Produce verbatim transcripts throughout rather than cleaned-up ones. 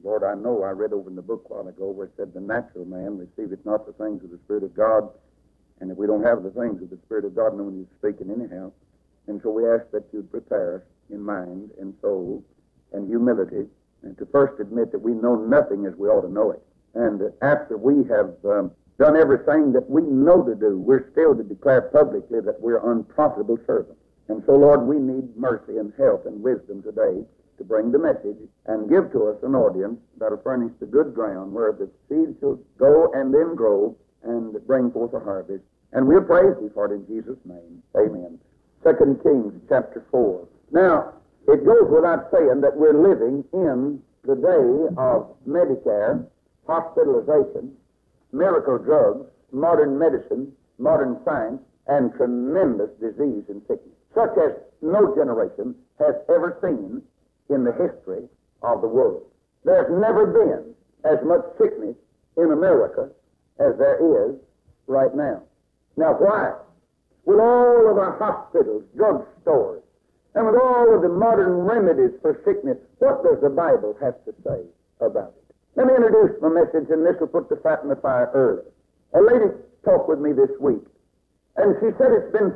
Lord, I know I read over in the book a while ago where it said the natural man receiveth not the things of the Spirit of God, and if we don't have the things of the Spirit of God, no one is speaking anyhow. And so we ask that you'd prepare us in mind and soul and humility, and to first admit that we know nothing as we ought to know it. And after we have um, done everything that we know to do, we're still to declare publicly that we're unprofitable servants. And so, Lord, we need mercy and help and wisdom today to bring the message and give to us an audience that'll furnish the good ground where the seed shall go and then grow and bring forth a harvest. And we'll praise thee for it in Jesus' name. Amen. Second Kings chapter four. Now, it goes without saying that we're living in the day of Medicare, hospitalization, miracle drugs, modern medicine, modern science, and tremendous disease and sickness, such as no generation has ever seen in the history of the world. There's never been as much sickness in America as there is right now. Now, why? With all of our hospitals, drug stores, and with all of the modern remedies for sickness, what does the Bible have to say about it? Let me introduce my message, and this will put the fat in the fire early. A lady talked with me this week, and she said it's been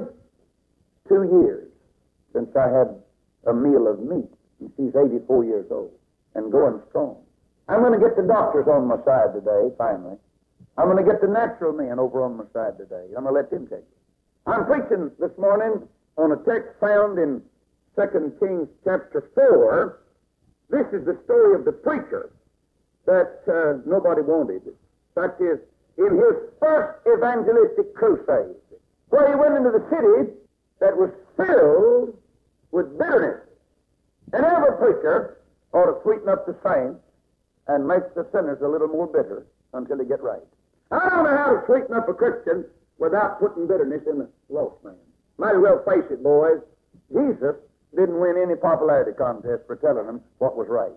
thirty-two years since I had a meal of meat, and she's eighty-four years old and going strong. I'm going to get the doctors on my side today, finally. I'm going to get the natural men over on my side today. I'm going to let them take it. I'm preaching this morning on a text found in Second Kings chapter four. This is the story of the preacher that uh, nobody wanted. That is, in his first evangelistic crusade, where he went into the city that was filled with bitterness. And every preacher ought to sweeten up the saints and make the sinners a little more bitter until they get right. I don't know how to sweeten up a Christian without putting bitterness in the lost man. Might as well face it, boys. Jesus didn't win any popularity contest for telling them what was right.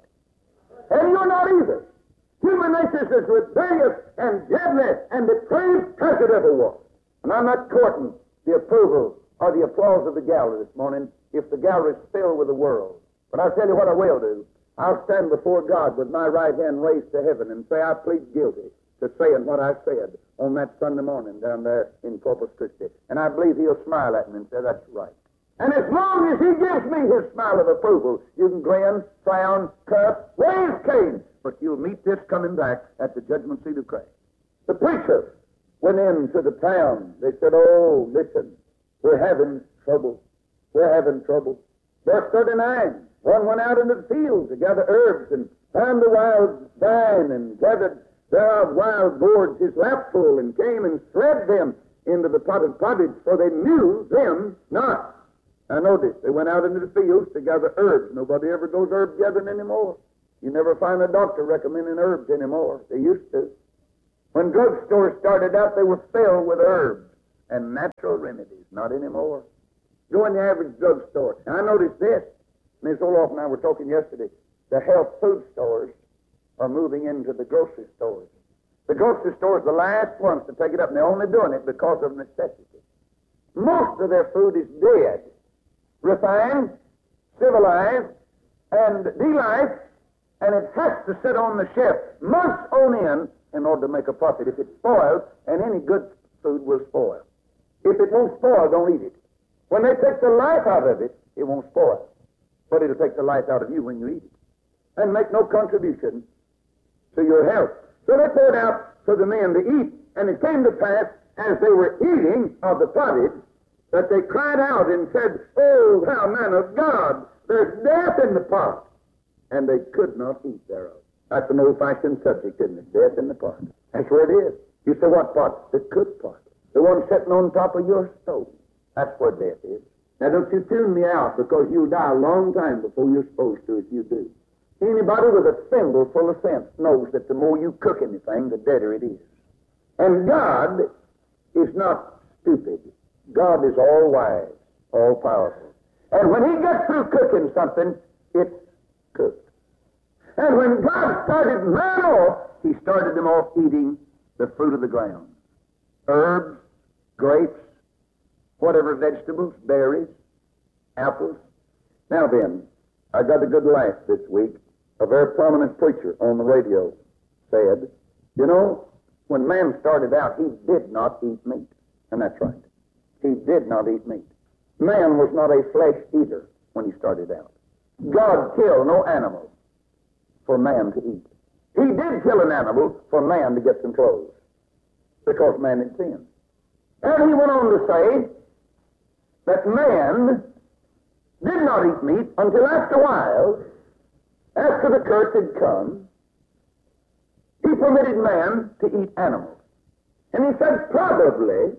And you're not either. Human nature is as rebellious and deadly and depraved as it ever was. And I'm not courting the approval or the applause of the gallery this morning if the gallery is filled with the world. But I'll tell you what I will do. I'll stand before God with my right hand raised to heaven and say I plead guilty to saying what I said on that Sunday morning down there in Corpus Christi. And I believe he'll smile at me and say, that's right. And as long as he gives me his smile of approval, you can grin, frown, cuss, raise Cain, but you'll meet this coming back at the judgment seat of Christ. The preacher went into the town. They said, oh, listen, we're having trouble. We're having trouble. Verse thirty-nine, one went out into the field to gather herbs and found the wild vine and gathered thereof wild gourds his lapful and came and thread them into the potted pottage, for they knew them not. Now notice, they went out into the fields to gather herbs. Nobody ever goes herb gathering anymore. You never find a doctor recommending herbs anymore. They used to. When drugstores started out, they were filled with herbs and natural remedies. Not anymore. Go in the average drugstore. And I noticed this. Miz Olaf and I were talking yesterday. The health food stores are moving into the grocery stores. The grocery stores are the last ones to take it up, and they're only doing it because of necessity. Most of their food is dead, refined, civilized, and de-lifed, and it has to sit on the shelf months on end in order to make a profit. If it spoils, and any good food will spoil. If it won't spoil, don't eat it. When they take the life out of it, it won't spoil. But it'll take the life out of you when you eat it and make no contribution to your health. So they poured out for the men to eat, and it came to pass, as they were eating of the pottage, that they cried out and said, oh, thou man of God, there's death in the pot. And they could not eat thereof. That's an old-fashioned subject, isn't it? Death in the pot. That's where it is. You say, what pot? The cook pot. The one sitting on top of your stove. That's where death is. Now, don't you tune me out, because you'll die a long time before you're supposed to if you do. Anybody with a thimble full of sense knows that the more you cook anything, the deader it is. And God is not stupid. God is all-wise, all-powerful. And when he gets through cooking something, it's cooked. And when God started man off, he started them off eating the fruit of the ground. Herbs, grapes, whatever vegetables, berries, apples. Now then, I got a good laugh this week a very prominent preacher on the radio, said, you know, when man started out, he did not eat meat. And that's right. He did not eat meat. Man was not a flesh eater when he started out. God killed no animal for man to eat. He did kill an animal for man to get some clothes, because man had sinned. And he went on to say that man did not eat meat until after a while, after the curse had come, he permitted man to eat animals. And he said probably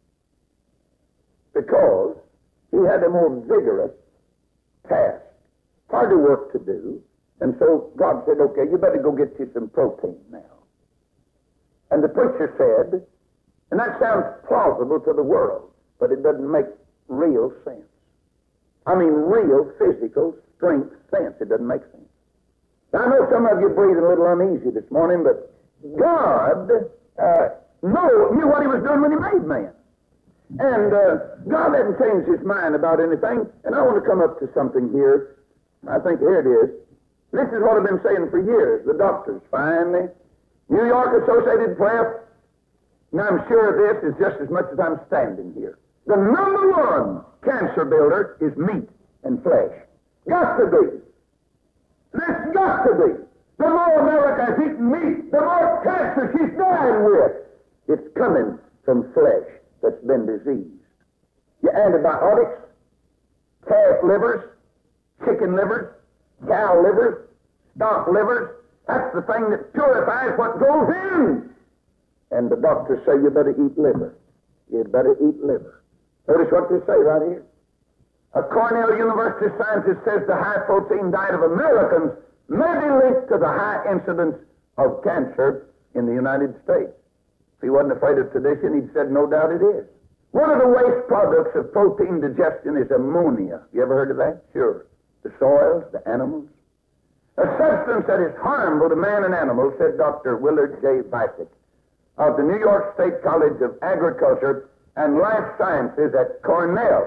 because he had a more vigorous task, harder work to do, and so God said, okay, you better go get you some protein now. And the preacher said, and that sounds plausible to the world, but it doesn't make real sense. I mean, real physical strength sense. It doesn't make sense. Now, I know some of you breathing a little uneasy this morning, but God uh, know, knew what he was doing when he made man. And uh, God hadn't changed his mind about anything, and I want to come up to something here. I think here it is. This is what I've been saying for years. The doctors finally, New York Associated Press, and I'm sure this is just as much as I'm standing here. The number one cancer builder is meat and flesh. Got to be. This got to be. The more America is eating meat, the more cancer she's dying with. It's coming from flesh that's been diseased. Your antibiotics, calf livers, chicken livers, cow livers, stock livers, that's the thing that purifies what goes in. And the doctors say you better eat liver. You better eat liver. Notice what they say right here. A Cornell University scientist says the high-protein diet of Americans may be linked to the high incidence of cancer in the United States. If he wasn't afraid of tradition, he'd said, no doubt it is. One of the waste products of protein digestion is ammonia. You ever heard of that? Sure. The soils, the animals. A substance that is harmful to man and animals, said Doctor Willard J. Vasick of the New York State College of Agriculture and Life Sciences at Cornell.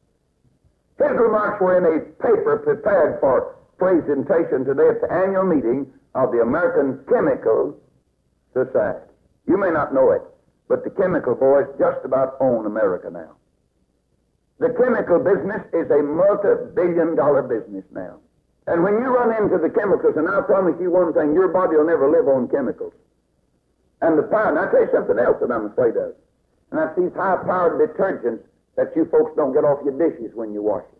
His remarks were in a paper prepared for presentation today at the annual meeting of the American Chemical Society. You may not know it, but the chemical boys just about own America now. The chemical business is a multi-billion dollar business now. And when you run into the chemicals, and I'll promise you one thing, your body will never live on chemicals. And the power, and I'll tell you something else that I'm afraid of. And that's these high-powered detergents that you folks don't get off your dishes when you wash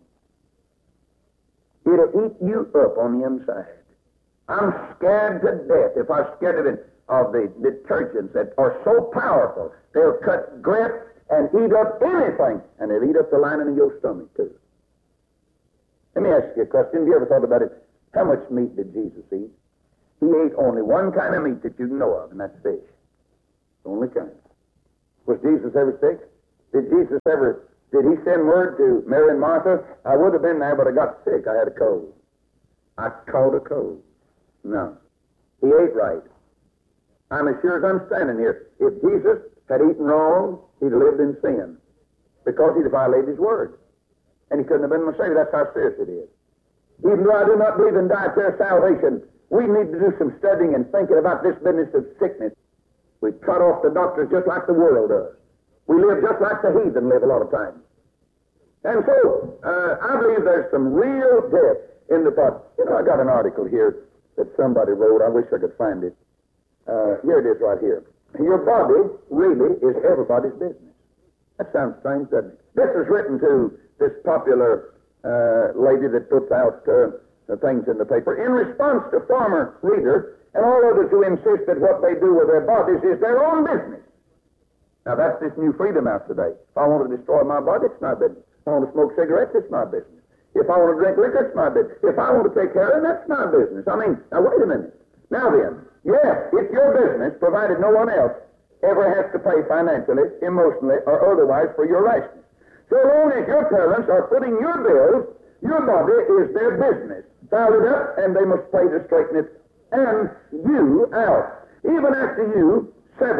them. It'll eat you up on the inside. I'm scared to death if I was scared of it, of the detergents that are so powerful. They'll cut grit and eat up anything, and they'll eat up the lining of your stomach, too. Let me ask you a question. Have you ever thought about it? How much meat did Jesus eat? He ate only one kind of meat that you know of, and that's fish. The only kind. Was Jesus ever sick? Did Jesus ever, did he send word to Mary and Martha? I would have been there, but I got sick. I had a cold. I caught a cold. No. He ate right. I'm as sure as I'm standing here. If Jesus had eaten wrong, he'd lived in sin, because he'd violated his word. And he couldn't have been my Savior. That's how serious it is. Even though I do not believe in dietary salvation, we need to do some studying and thinking about this business of sickness. We cut off the doctors just like the world does. We live just like the heathen live a lot of times. And so, uh, I believe there's some real death in the body. You know, I got an article here that somebody wrote. I wish I could find it. Uh, here it is right here. Your body really is everybody's business. That sounds strange, doesn't it? This is written to this popular uh, lady that puts out uh, the things in the paper in response to former readers and all others who insist that what they do with their bodies is their own business. Now, that's this new freedom out today. If I want to destroy my body, it's my business. If I want to smoke cigarettes, it's my business. If I want to drink liquor, it's my business. If I want to take heroin, that's my business. I mean, now, wait a minute. Now then, yes, it's your business, provided no one else ever has to pay financially, emotionally, or otherwise for your license. So long as your parents are footing your bills, your body is their business. File it up, and they must pay to straighten it, and you out. Even after you sever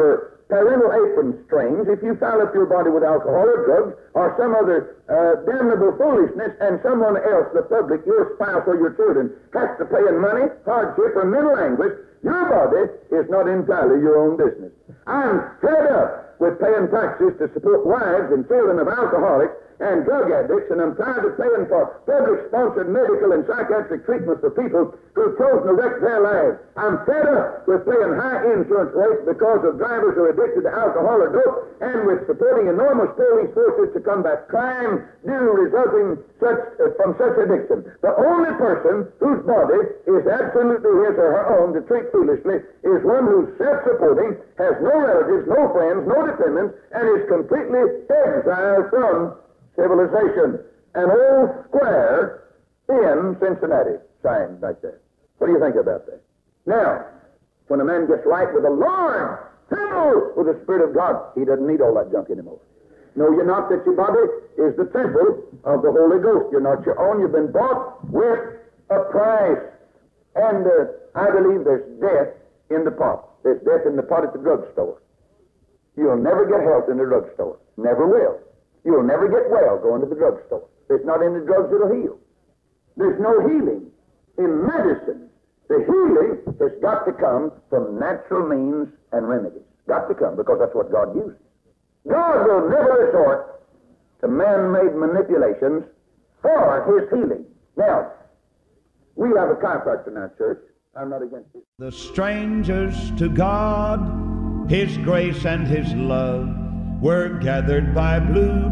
parental apron strings if you foul up your body with alcohol or drugs or some other uh, damnable foolishness, and someone else, the public, your spouse or your children, has to pay in money, hardship, or mental anguish. Your body is not entirely your own business. I'm fed up with paying taxes to support wives and children of alcoholics and drug addicts, and I'm tired of paying for public-sponsored medical and psychiatric treatment for people who've chosen to wreck their lives. I'm fed up with paying high insurance rates because of drivers who are addicted to alcohol or dope, and with supporting enormous police forces to combat crime due resulting such, uh, from such addiction. The only person whose body is absolutely his or her own to treat foolishly is one who's self-supporting, has no relatives, no friends, no dependents, and is completely exiled from civilization. An old square in Cincinnati, sign back there. What do you think about that? Now, when a man gets right with the Lord, filled with the Spirit of God, he doesn't need all that junk anymore. Know ye not that your body is the temple of the Holy Ghost? You're not your own. You've been bought with a price. And uh, I believe there's death in the pot. There's death in the pot at the drugstore. You'll never get health in the drugstore. Never will. You'll never get well going to the drugstore. It's not in the drugs that'll heal. There's no healing in medicine. The healing has got to come from natural means and remedies. Got to come, because that's what God uses. God will never resort to man-made manipulations for his healing. Now, we have a chiropractor in our church. I'm not against it. The strangers to God, his grace and his love, were gathered by blue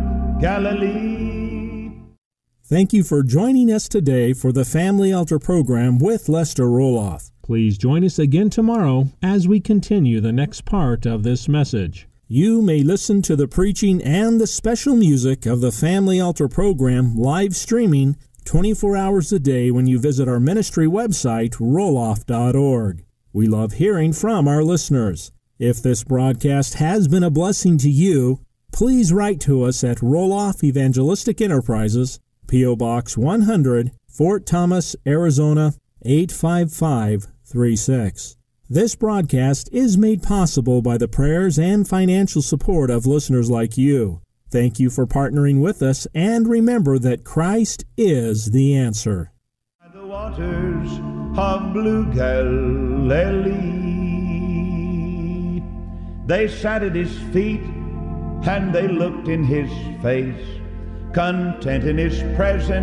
Galilee. Thank you for joining us today for the Family Altar program with Lester Roloff. Please join us again tomorrow as we continue the next part of this message. You may listen to the preaching and the special music of the Family Altar program live streaming twenty-four hours a day when you visit our ministry website, roloff dot org. We love hearing from our listeners. If this broadcast has been a blessing to you, please write to us at Roloff Evangelistic Enterprises, P O. Box one hundred, Fort Thomas, Arizona, eight five five three six. This broadcast is made possible by the prayers and financial support of listeners like you. Thank you for partnering with us, and remember that Christ is the answer. By the waters of blue Galilee, they sat at his feet, and they looked in his face, content in his presence.